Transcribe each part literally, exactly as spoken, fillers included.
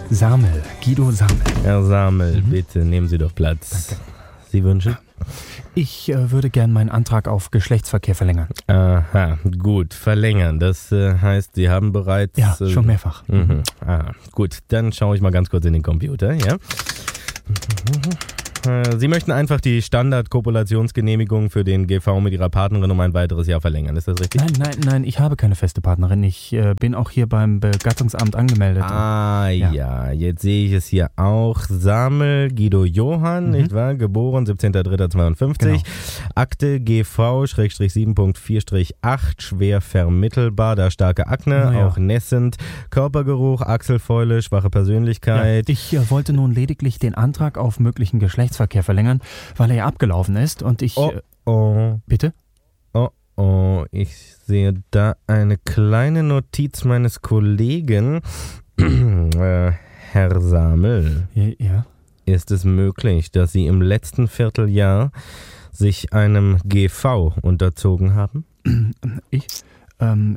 Samel, Guido Samel. Herr Samel, mhm. bitte nehmen Sie doch Platz. Danke. Sie wünschen? Ich äh, würde gern meinen Antrag auf Geschlechtsverkehr verlängern. Aha, gut, verlängern. Das äh, heißt, Sie haben bereits... Ja, äh, schon mehrfach. Mhm. Ah, gut, dann schaue ich mal ganz kurz in den Computer, ja? Sie möchten einfach die Standard-Kopulationsgenehmigung für den G V mit Ihrer Partnerin um ein weiteres Jahr verlängern, ist das richtig? Nein, nein, nein, ich habe keine feste Partnerin. Ich äh, bin auch hier beim Begattungsamt angemeldet. Ah, ja. ja, jetzt sehe ich es hier auch. Samel Guido Johann, mhm. nicht wahr? Geboren siebzehnter dritter zweiundfünfzig. Genau. Akte G V sieben Punkt vier acht, schwer vermittelbar, da starke Akne, ja. auch nässend, Körpergeruch, Achselfäule, schwache Persönlichkeit. Ja, ich äh, wollte nun lediglich den Antrag auf möglichen Geschlechtsverkehr verlängern, weil er ja abgelaufen ist und ich... Oh, oh. Bitte? Oh, oh, ich sehe da eine kleine Notiz meines Kollegen. äh, Herr Samel. Ja? Ist es möglich, dass Sie im letzten Vierteljahr sich einem G V unterzogen haben? Ich? Ähm...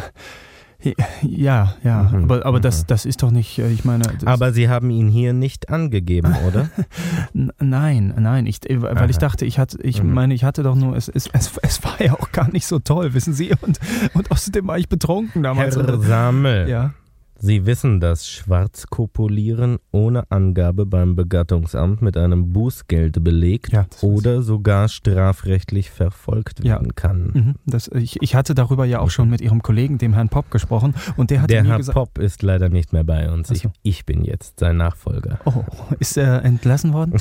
Ja, ja, mhm, aber, aber das, das ist doch nicht, ich meine... Aber Sie haben ihn hier nicht angegeben, oder? Nein, nein, ich, weil Aha. ich dachte, ich hatte, ich mhm. meine, ich hatte doch nur, es, es, es, es war ja auch gar nicht so toll, wissen Sie, und, und außerdem war ich betrunken damals. Herr Samel, ja? Sie wissen, dass Schwarzkopulieren ohne Angabe beim Begattungsamt mit einem Bußgeld belegt ja, oder sogar strafrechtlich verfolgt werden ja. kann. Mhm, das, ich, ich hatte darüber ja auch schon mit Ihrem Kollegen, dem Herrn Popp, gesprochen. Und der hat der mir Herr gesagt, Popp ist leider nicht mehr bei uns. So. Ich, ich bin jetzt sein Nachfolger. Oh, ist er entlassen worden?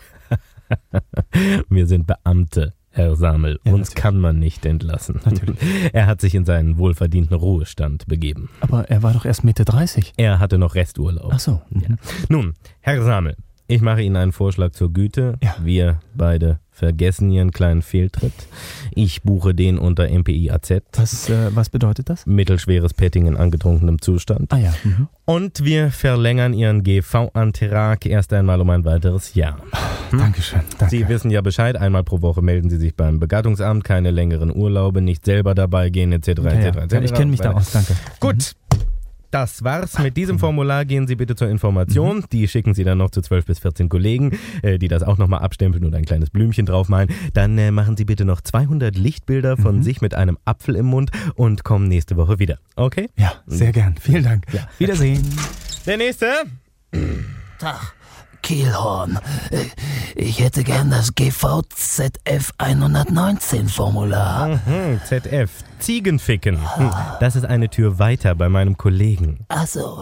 Wir sind Beamte. Herr Samel, ja, uns natürlich. kann man nicht entlassen. Natürlich. Er hat sich in seinen wohlverdienten Ruhestand begeben. Aber er war doch erst Mitte dreißig. Er hatte noch Resturlaub. Ach so. Mhm. Ja. Nun, Herr Samel, ich mache Ihnen einen Vorschlag zur Güte. Ja. Wir beide vergessen Ihren kleinen Fehltritt. Ich buche den unter M P I A Z. Was, äh, was bedeutet das? Mittelschweres Petting in angetrunkenem Zustand. Ah ja. Mhm. Und wir verlängern Ihren G V-Antrag erst einmal um ein weiteres Jahr. Hm? Dankeschön. Danke. Sie wissen ja Bescheid, einmal pro Woche melden Sie sich beim Begattungsamt, keine längeren Urlaube, nicht selber dabei gehen, et cetera et cetera et cetera. Ich kenne mich da aus, danke. Gut. Mhm. Das war's. Mit diesem Formular gehen Sie bitte zur Information. Mhm. Die schicken Sie dann noch zu zwölf bis vierzehn Kollegen, äh, die das auch nochmal abstempeln und ein kleines Blümchen draufmalen. Dann äh, machen Sie bitte noch zweihundert Lichtbilder von mhm. sich mit einem Apfel im Mund und kommen nächste Woche wieder. Okay? Ja, sehr gern. Vielen Dank. Ja. Wiedersehen. Der nächste. Tag. Kielhorn. Ich hätte gern das G V Z F hundertneunzehn Formular. Mhm, Z F. Ziegenficken. Hm, das ist eine Tür weiter bei meinem Kollegen. Ach so.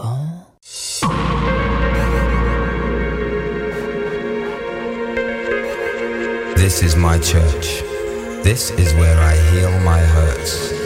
This is my church. This is where I heal my hurts.